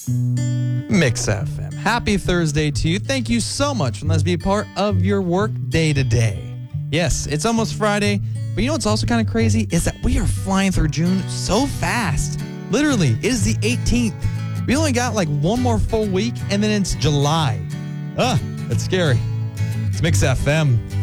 Mix FM. Happy Thursday to you. Thank you so much for letting us be a part of your work day today. Yes, it's almost Friday, but you know what's also kind of crazy is that we are flying through June so fast. Literally, it is the 18th. We only got like one more full week, and then it's July. That's scary. It's Mix FM.